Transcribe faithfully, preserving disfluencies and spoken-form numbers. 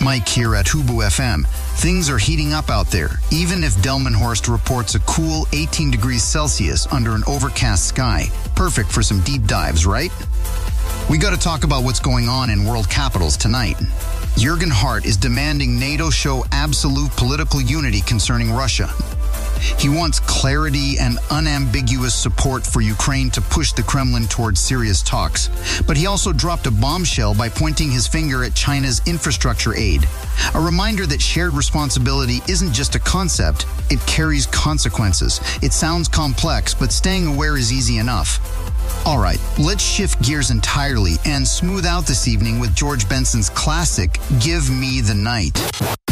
Mike here at Hubu F M. Things are heating up out there, even if Delmenhorst reports a cool eighteen degrees Celsius under an overcast sky. Perfect for some deep dives, right? We got to talk about what's going on in world capitals tonight. Jürgen Hart is demanding NATO show absolute political unity concerning Russia. He wants clarity and unambiguous support for Ukraine to push the Kremlin towards serious talks. But he also dropped a bombshell by pointing his finger at China's infrastructure aid. A reminder that shared responsibility isn't just a concept, it carries consequences. It sounds complex, but staying aware is easy enough. All right, let's shift gears entirely and smooth out this evening with George Benson's classic, Give Me the Night.